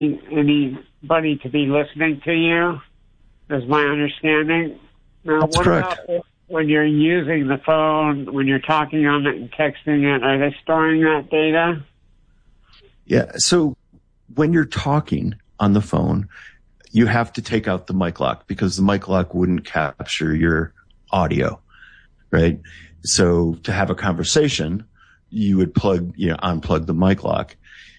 anybody to be listening to you, is my understanding. Now, That's what correct. about when you're using the phone, when you're talking on it and texting it, are they storing that data? Yeah. So when you're talking on the phone, you have to take out the mic lock because the mic lock wouldn't capture your audio, right? So to have a conversation, you would unplug the mic lock.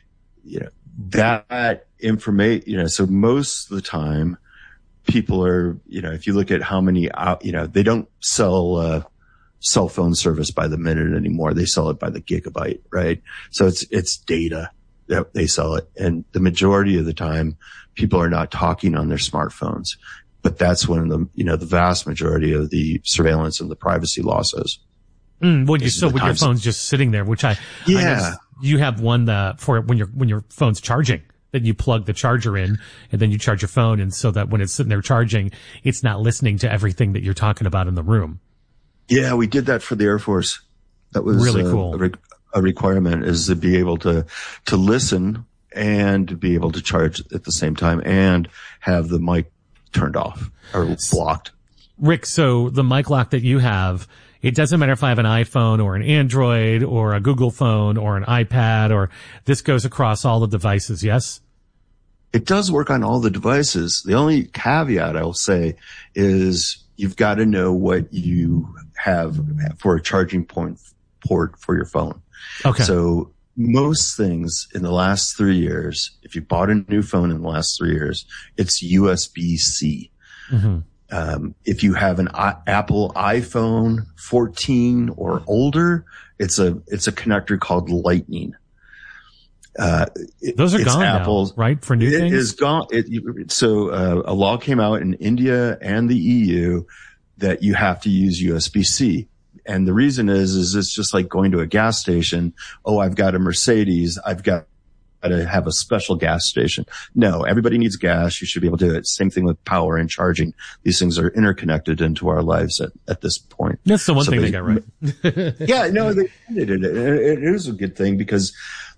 That information, so most of the time people are, if you look at how many, they don't sell, cell phone service by the minute anymore. They sell it by the gigabyte, right? So it's data that they sell it. And the majority of the time people are not talking on their smartphones, but that's when the vast majority of the surveillance and the privacy laws is. With your phone's just sitting there, which I guess you have one for when your phone's charging, that you plug the charger in and then you charge your phone, and so that when it's sitting there charging, it's not listening to everything that you're talking about in the room. Yeah, we did that for the Air Force. That was really cool. A requirement is to be able to listen and to be able to charge at the same time and have the mic turned off or blocked. Rick, so the mic lock that you have, it doesn't matter if I have an iPhone or an Android or a Google phone or an iPad, or this goes across all the devices, yes? It does work on all the devices. The only caveat I will say is you've got to know what you have for a charging port for your phone. Okay. So most things in the last 3 years, if you bought a new phone in the last 3 years, it's USB-C. Mm-hmm. If you have an Apple iPhone 14 or older, it's a connector called Lightning. Those are gone now, right? For new things? It is gone. A law came out in India and the EU that you have to use USB-C. And the reason is it's just like going to a gas station. Oh, I've got a Mercedes. I've got to have a special gas station. No, everybody needs gas. You should be able to do it. Same thing with power and charging. These things are interconnected into our lives at this point. That's the one thing they got right. Yeah, no, they did it. It is a good thing because,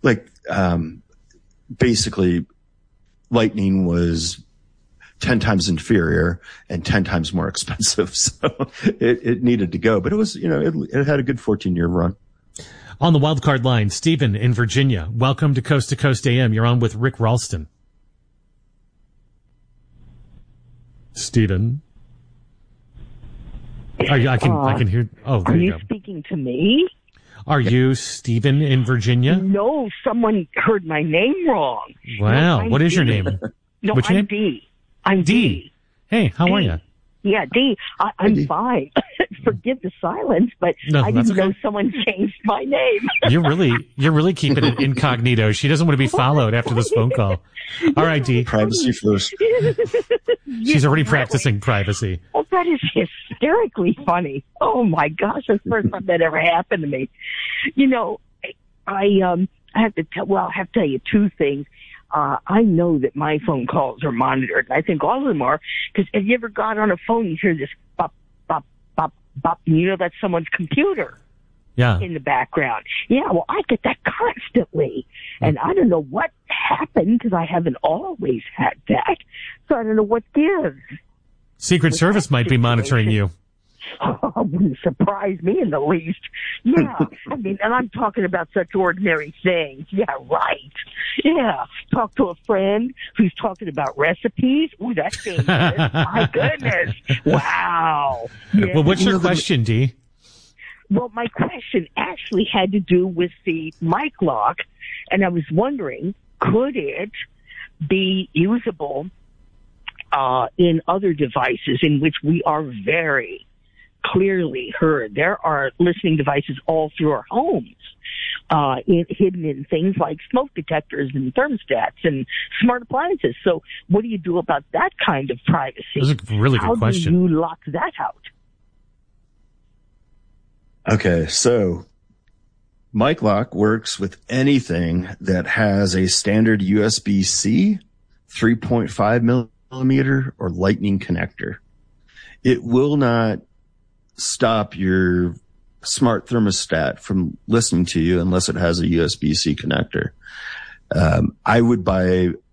basically, Lightning was 10 times inferior and 10 times more expensive. So it needed to go, but it was, it had a good 14-year run. On the wild card line, Stephen in Virginia. Welcome to Coast AM. You're on with Rick Ralston. Stephen. I can hear. Oh, there you go. Are you speaking to me? Are you Stephen in Virginia? No, someone heard my name wrong. Wow. No, what is your name? No, What's your I'm name? D. I'm D. Hey, how are you? Yeah, D. I'm fine. Forgive the silence, but I didn't know someone changed my name. You're really keeping it incognito. She doesn't want to be followed after this phone call. All right, D. Privacy first. She's already practicing privacy. Oh, that is hysterically funny. Oh my gosh, that's the first time that ever happened to me. I have to tell you two things. I know that my phone calls are monitored. I think all of them are, because have you ever got on a phone, you hear this bop, bop, bop, bop, and that's someone's computer in the background. Yeah, well, I get that constantly. And I don't know what happened, because I haven't always had that. So I don't know what gives. Secret Service might be monitoring you. Oh, wouldn't surprise me in the least. Yeah, and I'm talking about such ordinary things. Yeah, right. Yeah, talk to a friend who's talking about recipes. Ooh, that's dangerous. My goodness. Wow. Yeah. Well, what's your question, Dee? Well, my question actually had to do with the mic lock, and I was wondering, could it be usable in other devices in which we are very clearly heard? There are listening devices all through our homes, hidden in things like smoke detectors and thermostats and smart appliances. So what do you do about that kind of privacy? That's a really good question. How do you lock that out? Okay, so mic lock works with anything that has a standard USB-C, 3.5 millimeter, or Lightning connector. It will not stop your smart thermostat from listening to you unless it has a USB-C connector. I would buy